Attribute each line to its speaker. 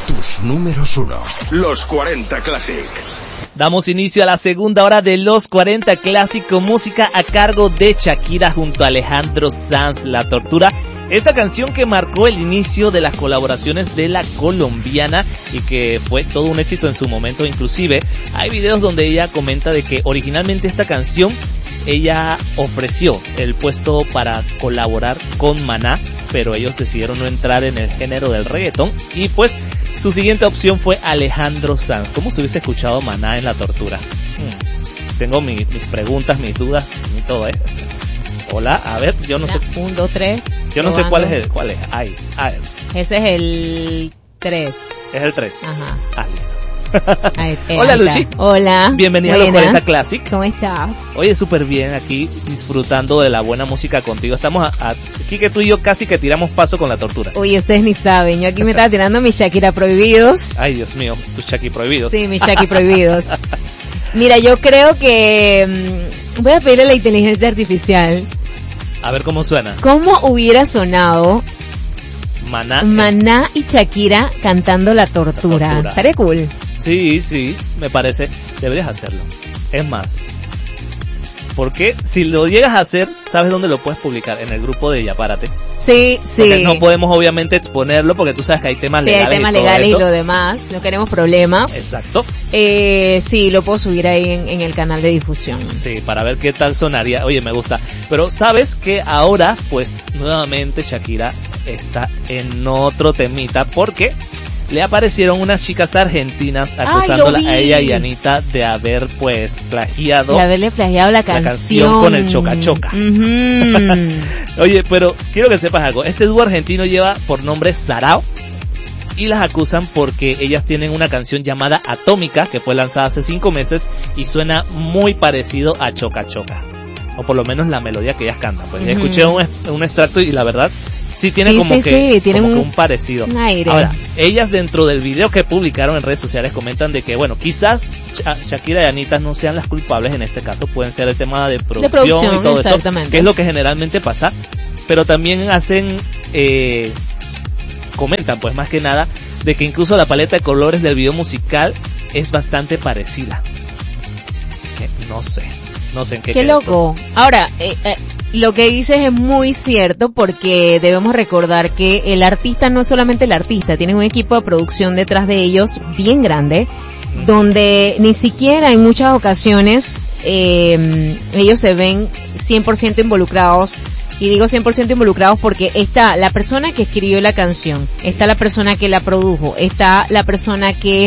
Speaker 1: Tus números 1. Los 40 Classic.
Speaker 2: Damos inicio a la segunda hora de Los 40 Classic con música a cargo de Shakira junto a Alejandro Sanz, La Tortura. Esta canción que marcó el inicio de las colaboraciones de la colombiana y que fue todo un éxito en su momento. Inclusive hay videos donde ella comenta de que originalmente esta canción ella ofreció el puesto para colaborar con Maná, pero ellos decidieron no entrar en el género del reggaetón y pues su siguiente opción fue Alejandro Sanz. ¿Cómo se hubiese escuchado Maná en La Tortura? Tengo mis preguntas, mis dudas y todo, Hola, a ver, yo no sé.
Speaker 3: 1, 2, 3.
Speaker 2: Yo no sé cuál es. Ahí.
Speaker 3: Ese es el 3.
Speaker 2: Es el 3.
Speaker 3: Ajá.
Speaker 2: Hola, Lucy.
Speaker 3: Hola.
Speaker 2: Bienvenida a Los 40 Classic.
Speaker 3: ¿Cómo estás?
Speaker 2: Oye, súper bien aquí, disfrutando de la buena música contigo. Estamos aquí que tú y yo casi que tiramos paso con La Tortura.
Speaker 3: Oye, ustedes ni saben, yo aquí me estaba tirando mis Shakira prohibidos.
Speaker 2: Ay, Dios mío, tus Shakira prohibidos.
Speaker 3: Sí, mis Shakira prohibidos. Mira, yo creo que voy a pedirle a la inteligencia artificial.
Speaker 2: A ver cómo suena.
Speaker 3: ¿Cómo hubiera sonado
Speaker 2: Maná
Speaker 3: y Shakira cantando La Tortura? ¿Estaría cool?
Speaker 2: Sí, me parece. Deberías hacerlo. Es más, porque si lo llegas a hacer, ¿sabes dónde lo puedes publicar? En el grupo de Yapárate.
Speaker 3: Sí.
Speaker 2: Porque no podemos obviamente exponerlo porque tú sabes que hay temas legales.
Speaker 3: Sí, hay temas legales y lo demás. No queremos problemas.
Speaker 2: Exacto.
Speaker 3: Sí, lo puedo subir ahí en el canal de difusión.
Speaker 2: Sí, para ver qué tal sonaría. Oye, me gusta. Pero sabes que ahora, pues, nuevamente Shakira está en otro temita porque le aparecieron unas chicas argentinas acusándola a ella y a Anita de haber, pues, plagiado.
Speaker 3: De haberle plagiado la canción
Speaker 2: con el Choca Choca. Oye, pero quiero que sepas algo. Este dúo argentino lleva por nombre Sarao y las acusan porque ellas tienen una canción llamada Atómica que fue lanzada hace 5 meses y suena muy parecido a Choca Choca. O por lo menos la melodía que ellas cantan. Pues escuché un extracto y la verdad sí tiene tiene un parecido.
Speaker 3: Un aire.
Speaker 2: Ahora, ellas dentro del video que publicaron en redes sociales comentan de que, bueno, quizás Shakira y Anita no sean las culpables en este caso, pueden ser el tema de producción y todo esto, que es lo que generalmente pasa, pero también hacen, comentan pues más que nada, de que incluso la paleta de colores del video musical es bastante parecida. Así que no sé en qué
Speaker 3: loco. Ahora, lo que dices es muy cierto porque debemos recordar que el artista no es solamente el artista, tienen un equipo de producción detrás de ellos bien grande, donde ni siquiera en muchas ocasiones ellos se ven 100% involucrados. Y digo 100% involucrados porque está la persona que escribió la canción, está la persona que la produjo, está la persona que